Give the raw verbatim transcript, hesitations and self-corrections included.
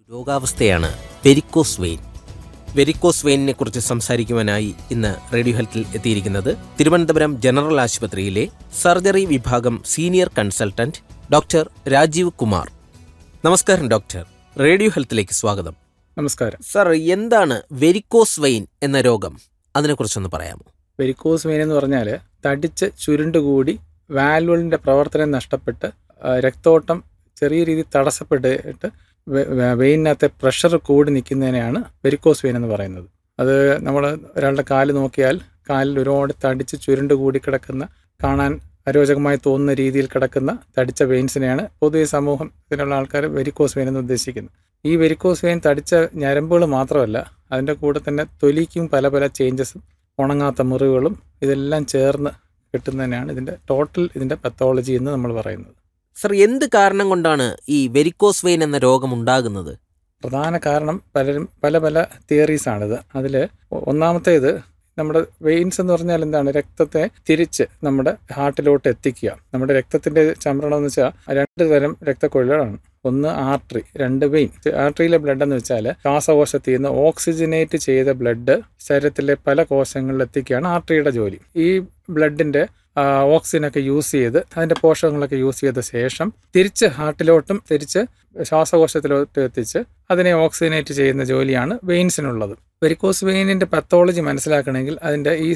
രോഗാവസ്ഥയാണ് varicose vein. Varicose വെയിനിനെ കുറിച്ച് സംസാരിക്കുവാനായി ഇന്ന് radio ഹെൽത്തിൽ എത്തിയിരിക്കുന്നത് തിരുവനന്തപുരം ജനറൽ ആശുപത്രിയിലെ സർജറി വിഭാഗം senior consultant doctor Rajeev Kumar. നമസ്കാരം ഡോക്ടർ, റേഡിയോ ഹെൽത്തിലേക്ക് സ്വാഗതം. നമസ്കാരം സർ, എന്താണ് വെരിക്കോസ് വെയിൻ എന്ന രോഗം? അതിനെക്കുറിച്ചൊന്ന് പറയാമോ? വെരിക്കോസ് വെയിൻ എന്ന് പറഞ്ഞാൽ തടിച്ച് ചുരുണ്ടുകൂടി വാൽവുകളിൻ്റെ പ്രവർത്തനം നഷ്ടപ്പെട്ട് ആ, രക്തോട്ടം ചെറിയ രീതിയിൽ തടസ്സപ്പെട്ടിട്ട് വെയിനകത്തെ പ്രഷർ കൂടി നിൽക്കുന്നതിനെയാണ് വെരിക്കോസ് വെയിൻ എന്ന് പറയുന്നത്. അത് നമ്മൾ ഒരാളുടെ കാല് നോക്കിയാൽ കാലിൽ ഒരുപാട് തടിച്ച് ചുരുണ്ട് കൂടി കിടക്കുന്ന, കാണാൻ അരോചകമായി തോന്നുന്ന രീതിയിൽ കിടക്കുന്ന തടിച്ച വെയിൻസിനെയാണ് പൊതുവെ സമൂഹത്തിലുള്ള ആൾക്കാർ വെരിക്കോസ് വെയിൻ എന്ന് ഉദ്ദേശിക്കുന്നത്. ഈ വെരിക്കോസ് വെയിൻ തടിച്ച ഞരമ്പുകൾ മാത്രമല്ല, അതിൻ്റെ കൂടെ തന്നെ തൊലിക്കും പല പല ചേഞ്ചസും ഉണങ്ങാത്ത മുറിവുകളും ഇതെല്ലാം ചേർന്ന് കിട്ടുന്നതിനാണ് ഇതിൻ്റെ ടോട്ടൽ ഇതിൻ്റെ പത്തോളജി എന്ന് നമ്മൾ പറയുന്നത്. സർ, എന്ത് കാരണം കൊണ്ടാണ് ഈ വെരിക്കോസ് വെയിൻ എന്ന രോഗം ഉണ്ടാകുന്നത്? പ്രധാന കാരണം പലരും പല പല തിയറീസാണിത്. അതിൽ ഒന്നാമത്തേത്, നമ്മുടെ വെയിൻസ് എന്ന് പറഞ്ഞാൽ എന്താണ്? രക്തത്തെ തിരിച്ച് നമ്മുടെ ഹാർട്ടിലോട്ട് എത്തിക്കുക. നമ്മുടെ രക്തത്തിൻ്റെ ചംരണം എന്ന് വെച്ചാൽ രണ്ട് തരം രക്തക്കൊഴലാണ്. ഒന്ന് ആർട്ടറി, രണ്ട് വെയിൻ. ആർട്ടറിയിലെ ബ്ലഡ് എന്ന് വെച്ചാൽ ശ്വാസകോശത്തിൽ നിന്ന് ഓക്സിജനേറ്റ് ചെയ്ത ബ്ലഡ് ശരീരത്തിലെ പല കോശങ്ങളിൽ എത്തിക്കുകയാണ് ആർട്ടറിയുടെ ജോലി. ഈ ബ്ലഡിൻ്റെ ഓക്സിജനൊക്കെ യൂസ് ചെയ്ത് അതിൻ്റെ പോഷകങ്ങളൊക്കെ യൂസ് ചെയ്ത ശേഷം തിരിച്ച് ഹാർട്ടിലോട്ടും തിരിച്ച് ശ്വാസകോശത്തിലോട്ട് എത്തിച്ച് അതിനെ ഓക്സിജനേറ്റ് ചെയ്യുന്ന ജോലിയാണ് വെയിൻസിനുള്ളത്. വെരിക്കോസ് വെയിനിൻ്റെ പത്തോളജി മനസ്സിലാക്കണമെങ്കിൽ അതിൻ്റെ ഈ